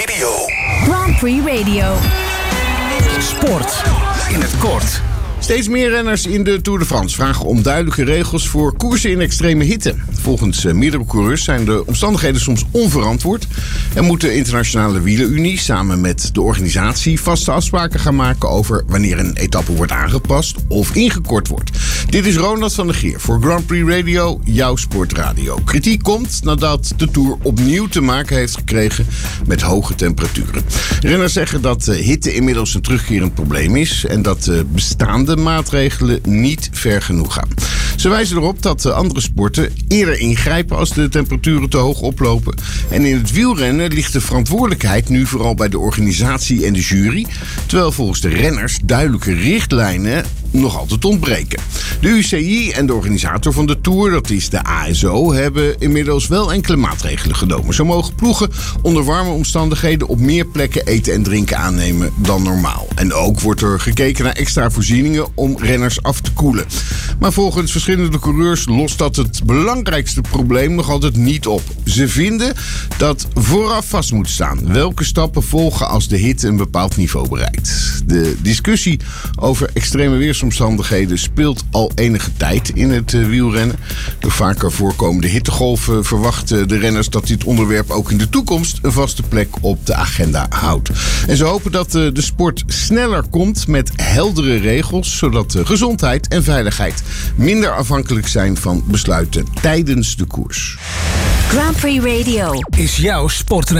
Radio. Grand Prix Radio. Sport in het kort. Steeds meer renners in de Tour de France vragen om duidelijke regels voor koersen in extreme hitte. Volgens meerdere coureurs zijn de omstandigheden soms onverantwoord en moet de Internationale Wielerunie samen met de organisatie vaste afspraken gaan maken over wanneer een etappe wordt aangepast of ingekort wordt. Dit is Ronald van der Geer voor Grand Prix Radio, jouw sportradio. Kritiek komt nadat de Tour opnieuw te maken heeft gekregen met hoge temperaturen. Renners zeggen dat hitte inmiddels een terugkerend probleem is en dat de bestaande maatregelen niet ver genoeg gaan. Ze wijzen erop dat andere sporten eerder ingrijpen als de temperaturen te hoog oplopen. En in het wielrennen ligt de verantwoordelijkheid nu vooral bij de organisatie en de jury, terwijl volgens de renners duidelijke richtlijnen nog altijd ontbreken. De UCI en de organisator van de Tour, dat is de ASO, hebben inmiddels wel enkele maatregelen genomen. Zo mogen ploegen onder warme omstandigheden op meer plekken eten en drinken aannemen dan normaal. En ook wordt er gekeken naar extra voorzieningen om renners af te koelen. Maar volgens verschillende coureurs lost dat het belangrijkste probleem nog altijd niet op. Ze vinden dat vooraf vast moet staan welke stappen volgen als de hitte een bepaald niveau bereikt. De discussie over extreme weersomstandigheden speelt al enige tijd in het wielrennen. Door vaker voorkomende hittegolven verwachten de renners dat dit onderwerp ook in de toekomst een vaste plek op de agenda houdt. En ze hopen dat de sport sneller komt met heldere regels, zodat gezondheid en veiligheid minder afhankelijk zijn van besluiten tijdens de koers. Grand Prix Radio. Is jouw sportradio.